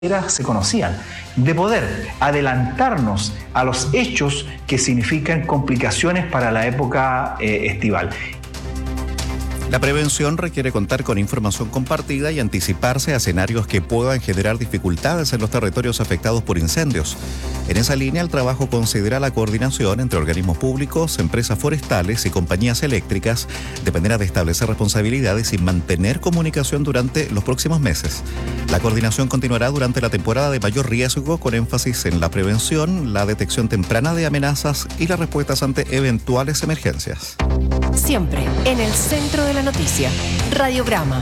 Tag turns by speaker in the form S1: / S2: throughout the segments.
S1: se conocían, de poder adelantarnos a los hechos que significan complicaciones para la época estival.
S2: La prevención requiere contar con información compartida y anticiparse a escenarios que puedan generar dificultades en los territorios afectados por incendios. En esa línea, el trabajo considera la coordinación entre organismos públicos, empresas forestales y compañías eléctricas. Dependerá de establecer responsabilidades y mantener comunicación durante los próximos meses. La coordinación continuará durante la temporada de mayor riesgo, con énfasis en la prevención, la detección temprana de amenazas y las respuestas ante eventuales emergencias.
S3: Siempre en el centro de la noticia. Radiograma.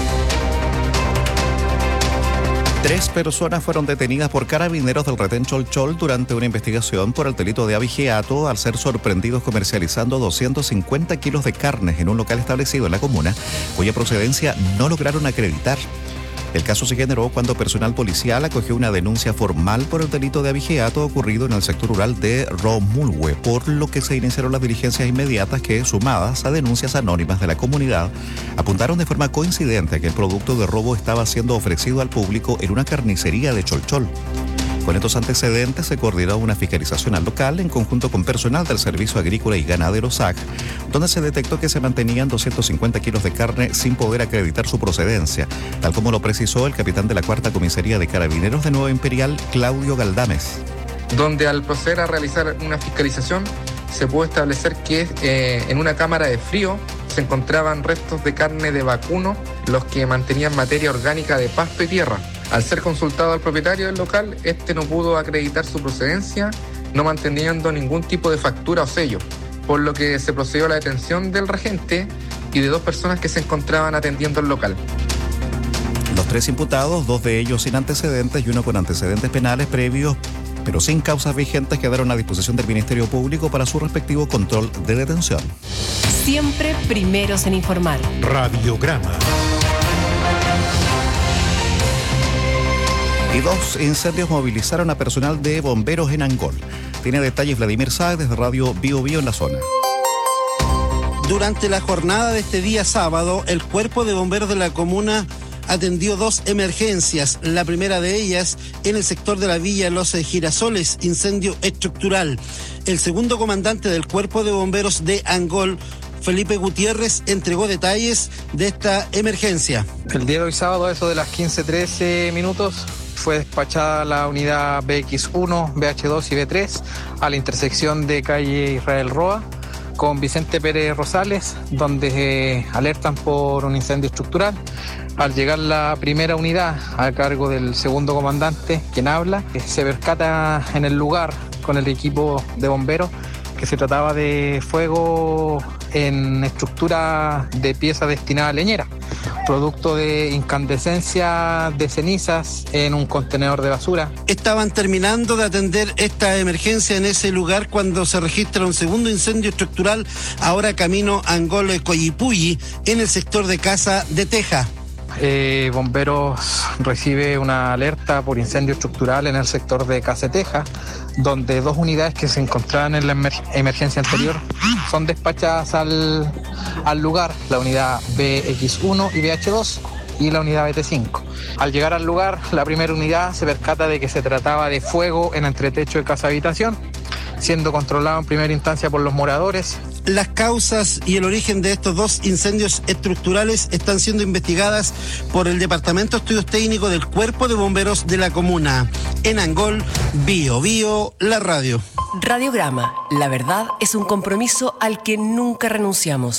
S2: 3 personas fueron detenidas por carabineros del retén Cholchol durante una investigación por el delito de abigeato al ser sorprendidos comercializando 250 kilos de carne en un local establecido en la comuna, cuya procedencia no lograron acreditar. El caso se generó cuando personal policial acogió una denuncia formal por el delito de abigeato ocurrido en el sector rural de Romulhue, por lo que se iniciaron las diligencias inmediatas que, sumadas a denuncias anónimas de la comunidad, apuntaron de forma coincidente a que el producto de robo estaba siendo ofrecido al público en una carnicería de Cholchol. Con estos antecedentes se coordinó una fiscalización al local en conjunto con personal del Servicio Agrícola y Ganadero SAC, donde se detectó que se mantenían 250 kilos de carne sin poder acreditar su procedencia, tal como lo precisó el capitán de la Cuarta Comisaría de Carabineros de Nueva Imperial, Claudio Galdames.
S4: Donde al proceder a realizar una fiscalización se pudo establecer que en una cámara de frío se encontraban restos de carne de vacuno, los que mantenían materia orgánica de pasto y tierra. Al ser consultado al propietario del local, este no pudo acreditar su procedencia, no manteniendo ningún tipo de factura o sello, por lo que se procedió a la detención del regente y de 2 personas que se encontraban atendiendo el local.
S2: Los 3 imputados, 2 de ellos sin antecedentes y 1 con antecedentes penales previos, pero sin causas vigentes, quedaron a disposición del Ministerio Público para su respectivo control de detención.
S3: Siempre primeros en informar.
S5: Radiograma.
S2: Y 2 incendios movilizaron a personal de bomberos en Angol. Tiene detalles Vladimir Sáez desde Radio Bio Bio en la zona.
S6: Durante la jornada de este día sábado, el Cuerpo de Bomberos de la comuna atendió 2 emergencias. La primera de ellas en el sector de la Villa Los Girasoles, incendio estructural. El segundo comandante del Cuerpo de Bomberos de Angol, Felipe Gutiérrez, entregó detalles de esta emergencia.
S7: El día de hoy sábado, a eso de las 15:13 minutos, fue despachada la unidad BX1, BH2 y B3 a la intersección de calle Israel Roa con Vicente Pérez Rosales, donde alertan por un incendio estructural. Al llegar la primera unidad a cargo del segundo comandante, quien habla, se percata en el lugar con el equipo de bomberos que se trataba de fuego en estructura de pieza destinada a leñera, producto de incandescencia de cenizas en un contenedor de basura.
S6: Estaban terminando de atender esta emergencia en ese lugar cuando se registra un segundo incendio estructural, ahora camino a Angol Coyipulli, en el sector de Casa de Teja.
S7: Bomberos recibe una alerta por incendio estructural en el sector de Caseteja, donde 2 unidades que se encontraban en la emergencia anterior son despachadas al lugar, la unidad BX1 y BH2 y la unidad BT5. Al llegar al lugar, la primera unidad se percata de que se trataba de fuego en entretecho de casa habitación, siendo controlado en primera instancia por los moradores.
S6: Las causas y el origen de estos 2 incendios estructurales están siendo investigadas por el Departamento de Estudios Técnicos del Cuerpo de Bomberos de la comuna. En Angol, Bio Bio, la radio.
S3: Radiograma. La verdad es un compromiso al que nunca renunciamos.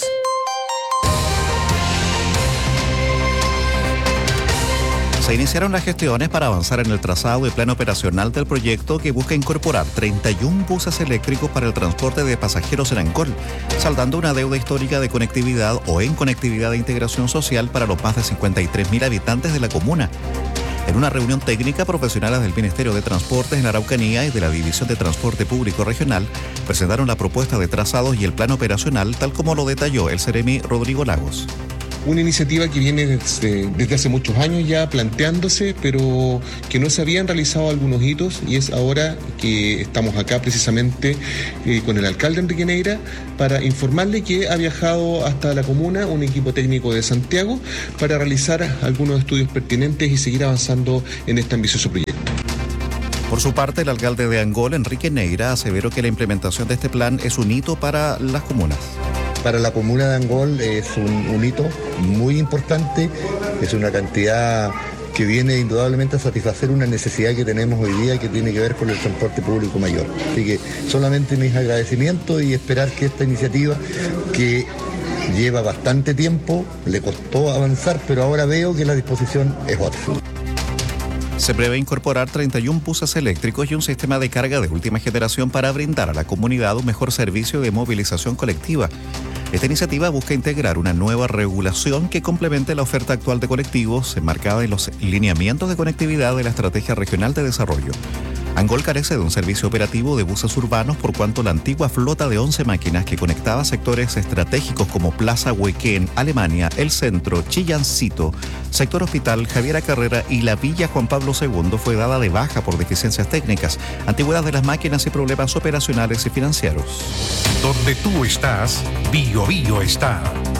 S2: Se iniciaron las gestiones para avanzar en el trazado y plan operacional del proyecto que busca incorporar 31 buses eléctricos para el transporte de pasajeros en Angol, saldando una deuda histórica de conectividad o en conectividad de integración social para los más de 53.000 habitantes de la comuna. En una reunión técnica, profesionales del Ministerio de Transportes en la Araucanía y de la División de Transporte Público Regional presentaron la propuesta de trazados y el plan operacional, tal como lo detalló el Seremi Rodrigo Lagos.
S5: Una iniciativa que viene desde hace muchos años ya planteándose, pero que no se habían realizado algunos hitos, y es ahora que estamos acá precisamente con el alcalde Enrique Neira para informarle que ha viajado hasta la comuna un equipo técnico de Santiago para realizar algunos estudios pertinentes y seguir avanzando en este ambicioso proyecto.
S2: Por su parte, el alcalde de Angol, Enrique Neira, aseveró que la implementación de este plan es un hito para las comunas.
S8: Para la comuna de Angol es un hito muy importante, es una cantidad que viene indudablemente a satisfacer una necesidad que tenemos hoy día que tiene que ver con el transporte público mayor. Así que solamente mis agradecimientos y esperar que esta iniciativa, que lleva bastante tiempo, le costó avanzar, pero ahora veo que la disposición es otra.
S2: Se prevé incorporar 31 buses eléctricos y un sistema de carga de última generación para brindar a la comunidad un mejor servicio de movilización colectiva. Esta iniciativa busca integrar una nueva regulación que complemente la oferta actual de colectivos enmarcada en los lineamientos de conectividad de la Estrategia Regional de Desarrollo. Angol carece de un servicio operativo de buses urbanos por cuanto la antigua flota de 11 máquinas que conectaba sectores estratégicos como Plaza Huequén, Alemania, El Centro, Chillancito, Sector Hospital, Javiera Carrera y la Villa Juan Pablo II fue dada de baja por deficiencias técnicas, antigüedad de las máquinas y problemas operacionales y financieros.
S9: Donde tú estás, Bio Bio está.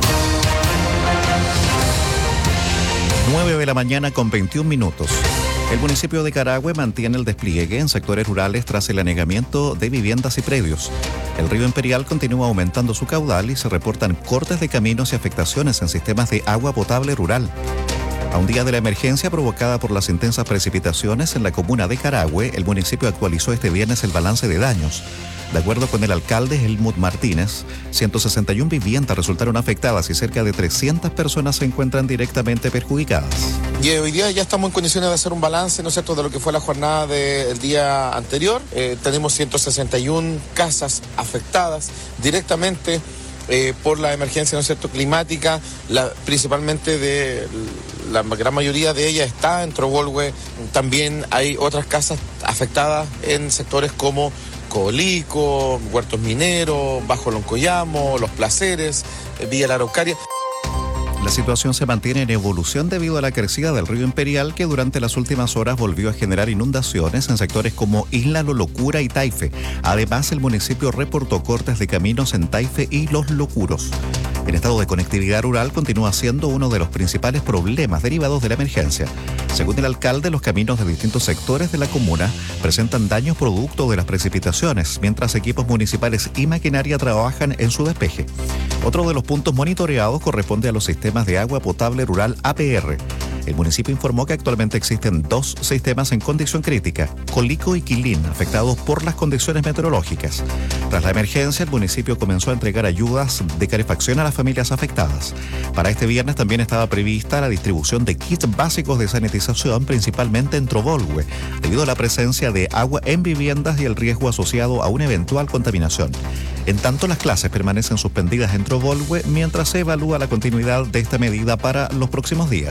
S2: 9 de la mañana con 21 minutos. El municipio de Carahue mantiene el despliegue en sectores rurales tras el anegamiento de viviendas y predios. El río Imperial continúa aumentando su caudal y se reportan cortes de caminos y afectaciones en sistemas de agua potable rural. A un día de la emergencia provocada por las intensas precipitaciones en la comuna de Carahue, el municipio actualizó este viernes el balance de daños. De acuerdo con el alcalde Helmut Martínez, 161 viviendas resultaron afectadas y cerca de 300 personas se encuentran directamente perjudicadas.
S10: Y hoy día ya estamos en condiciones de hacer un balance, ¿no es cierto?, de lo que fue la jornada del día anterior. Tenemos 161 casas afectadas directamente por la emergencia, ¿no es cierto?, climática, principalmente de la gran mayoría de ellas está en Trobolhue. También hay otras casas afectadas en sectores como Colico, Huertos Mineros, Bajo Loncoyamo, Los Placeres, Villa La Araucaria.
S2: La situación se mantiene en evolución debido a la crecida del río Imperial, que durante las últimas horas volvió a generar inundaciones en sectores como Isla Lo Locura y Taife. Además, el municipio reportó cortes de caminos en Taife y Los Locuros. El estado de conectividad rural continúa siendo uno de los principales problemas derivados de la emergencia. Según el alcalde, los caminos de distintos sectores de la comuna presentan daños producto de las precipitaciones, mientras equipos municipales y maquinaria trabajan en su despeje. Otro de los puntos monitoreados corresponde a los sistemas de agua potable rural APR. El municipio informó que actualmente existen 2 sistemas en condición crítica, Colico y Quilín, afectados por las condiciones meteorológicas. Tras la emergencia, el municipio comenzó a entregar ayudas de calefacción a las familias afectadas. Para este viernes también estaba prevista la distribución de kits básicos de sanitización, principalmente en Trobolhue, debido a la presencia de agua en viviendas y el riesgo asociado a una eventual contaminación. En tanto, las clases permanecen suspendidas en Trobolhue mientras se evalúa la continuidad de esta medida para los próximos días.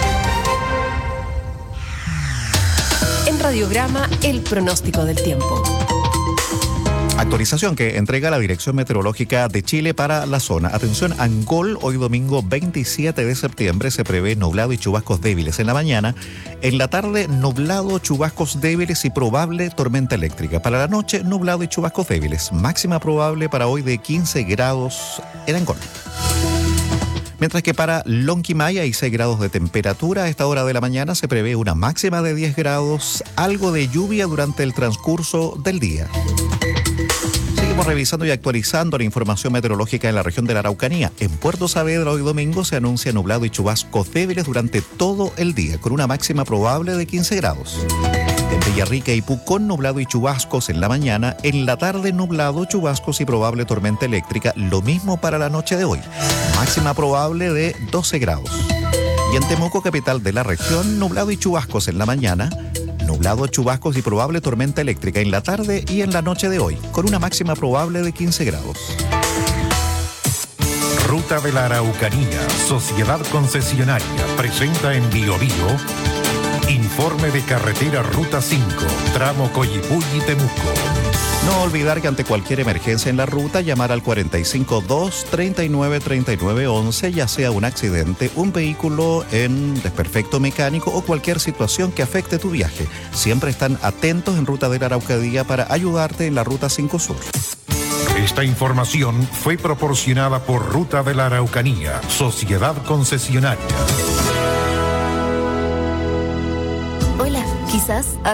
S3: En Radiograma, el pronóstico del tiempo.
S2: Actualización que entrega la Dirección Meteorológica de Chile para la zona. Atención, Angol, hoy domingo 27 de septiembre se prevé nublado y chubascos débiles en la mañana. En la tarde, nublado, chubascos débiles y probable tormenta eléctrica. Para la noche, nublado y chubascos débiles. Máxima probable para hoy de 15 grados en Angol. Mientras que para Lonquimay hay 6 grados de temperatura. A esta hora de la mañana se prevé una máxima de 10 grados, algo de lluvia durante el transcurso del día. Seguimos revisando y actualizando la información meteorológica en la región de la Araucanía. En Puerto Saavedra hoy domingo se anuncia nublado y chubascos débiles durante todo el día, con una máxima probable de 15 grados. En Villarrica y Pucón, nublado y chubascos en la mañana. En la tarde, nublado, chubascos y probable tormenta eléctrica. Lo mismo para la noche de hoy. Máxima probable de 12 grados. Y en Temuco, capital de la región, nublado y chubascos en la mañana. Nublado, chubascos y probable tormenta eléctrica en la tarde y en la noche de hoy, con una máxima probable de 15 grados.
S9: Ruta de la Araucanía, Sociedad Concesionaria, presenta en Bio Bio informe de carretera Ruta 5, tramo Coyipulli-Temuco.
S2: No olvidar que ante cualquier emergencia en la ruta, llamar al 452-393911, ya sea un accidente, un vehículo en desperfecto mecánico o cualquier situación que afecte tu viaje. Siempre están atentos en Ruta de la Araucanía para ayudarte en la Ruta 5 Sur.
S9: Esta información fue proporcionada por Ruta de la Araucanía, Sociedad Concesionaria.
S11: Hola, quizás